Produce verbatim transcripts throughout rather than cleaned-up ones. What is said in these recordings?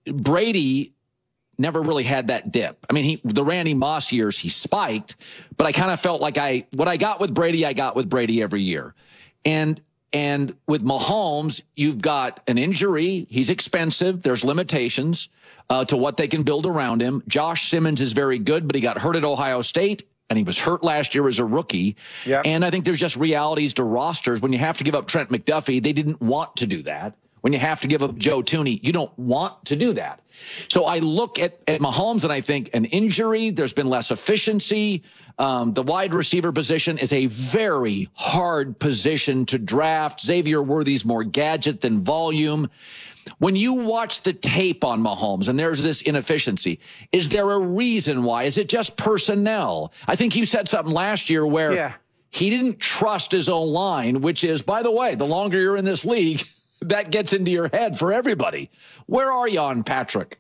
Brady never really had that dip. I mean, he the Randy Moss years, he spiked, but I kind of felt like I what I got with Brady, I got with Brady every year. And and with Mahomes, you've got an injury. He's expensive. There's limitations uh, to what they can build around him. Josh Simmons is very good, but he got hurt at Ohio State, and he was hurt last year as a rookie. Yep. And I think there's just realities to rosters. When you have to give up Trent McDuffie, they didn't want to do that. When you have to give up Joe Thuney, you don't want to do that. So I look at, at Mahomes and I think an injury, there's been less efficiency. Um, the wide receiver position is a very hard position to draft. Xavier Worthy's more gadget than volume. When you watch the tape on Mahomes and there's this inefficiency, is there a reason why? Is it just personnel? I think you said something last year where yeah. he didn't trust his own line, which is, by the way, the longer you're in this league, that gets into your head for everybody. Where are you on Patrick?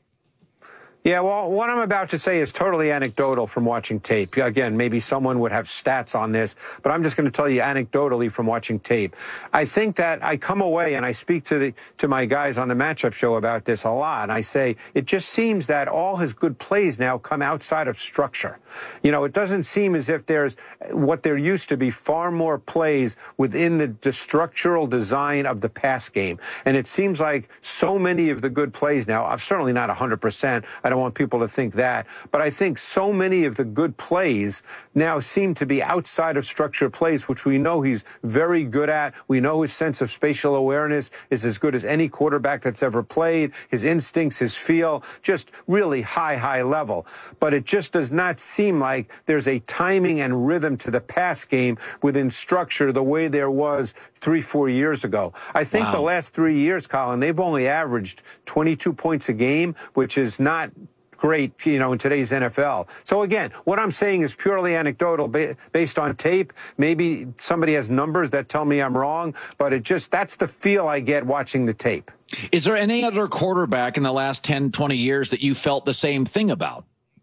Yeah, well, what I'm about to say is totally anecdotal from watching tape. Again, maybe someone would have stats on this, but I'm just going to tell you anecdotally from watching tape. I think that I come away and I speak to the to my guys on the matchup show about this a lot. And I say it just seems that all his good plays now come outside of structure. You know, it doesn't seem as if there's what there used to be far more plays within the, the structural design of the pass game. And it seems like so many of the good plays now, I'm certainly not one hundred percent. I don't want people to think that. But I think so many of the good plays now seem to be outside of structure plays, which we know he's very good at. We know his sense of spatial awareness is as good as any quarterback that's ever played. His instincts, his feel, just really high, high level. But it just does not seem like there's a timing and rhythm to the pass game within structure the way there was three, four years ago. I think wow. the last three years, Colin, they've only averaged twenty-two points a game, which is not great, you know, in today's N F L. So again, what I'm saying is purely anecdotal ba- based on tape. Maybe somebody has numbers that tell me I'm wrong, but it just, that's the feel I get watching the tape. Is there any other quarterback in the last ten, twenty years that you felt the same thing about?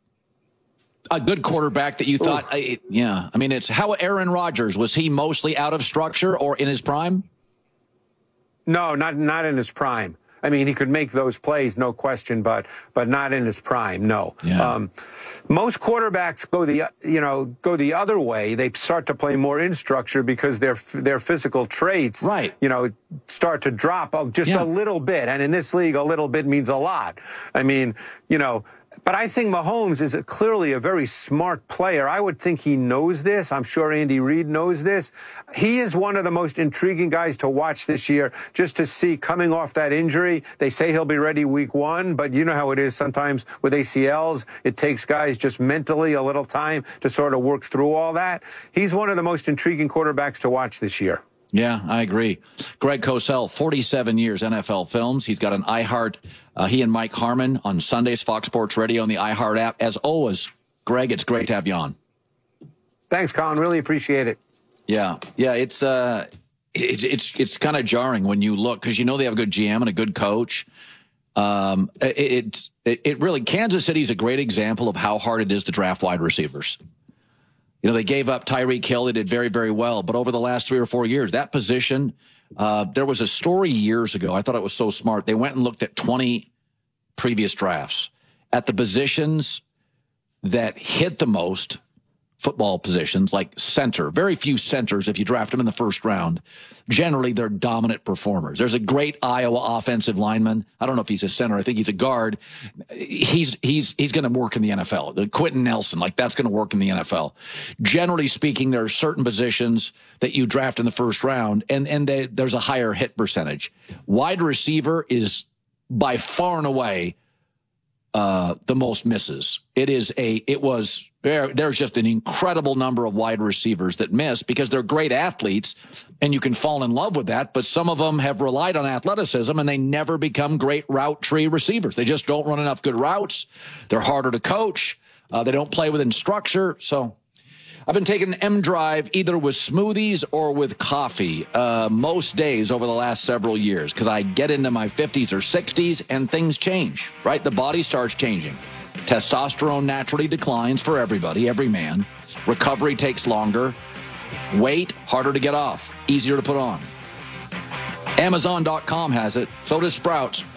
A good quarterback that you thought, I, yeah, I mean, it's how Aaron Rodgers, was he mostly out of structure or in his prime? No, not, not in his prime. I mean, he could make those plays, no question, but but not in his prime, no. Yeah. Um, most quarterbacks go the you know go the other way. They start to play more in structure because their their physical traits, right. you know, start to drop just yeah. a little bit. And in this league, a little bit means a lot. I mean, you know. But I think Mahomes is a, clearly a very smart player. I would think he knows this. I'm sure Andy Reid knows this. He is one of the most intriguing guys to watch this year, just to see coming off that injury. They say he'll be ready week one, but you know how it is sometimes with A C Ls. It takes guys just mentally a little time to sort of work through all that. He's one of the most intriguing quarterbacks to watch this year. Yeah, I agree. Greg Cosell, forty-seven years N F L films. He's got an iHeart. Uh, he and Mike Harmon on Sundays, Fox Sports Radio and the iHeart app. As always, Greg, it's great to have you on. Thanks, Colin. Really appreciate it. Yeah, yeah. It's uh, it's it's it's kind of jarring when you look, because you know they have a good G M and a good coach. Um, it, it it really Kansas City's a great example of how hard it is to draft wide receivers. You know, they gave up Tyreek Hill. They did very, very well. But over the last three or four years, that position, uh, there was a story years ago. I thought it was so smart. They went and looked at twenty previous drafts at the positions that hit the most, football positions like center. Very few centers, if you draft them in the first round, generally they're dominant performers. There's a great Iowa offensive lineman. I don't know if he's a center. I think he's a guard. He's he's he's going to work in the N F L. The Quentin Nelson, like that's going to work in the N F L. Generally speaking, there are certain positions that you draft in the first round, and and they, there's a higher hit percentage. Wide receiver is by far and away uh, the most misses. It is a it was. There, there's just an incredible number of wide receivers that miss because they're great athletes, and you can fall in love with that. But some of them have relied on athleticism, and they never become great route tree receivers. They just don't run enough good routes. They're harder to coach. Uh, they don't play within structure. So I've been taking M Drive either with smoothies or with coffee uh, most days over the last several years because I get into my fifties or sixties, and things change, right? The body starts changing. Testosterone naturally declines for everybody, every man. Recovery takes longer. Weight, harder to get off, easier to put on. Amazon dot com has it. So does Sprouts.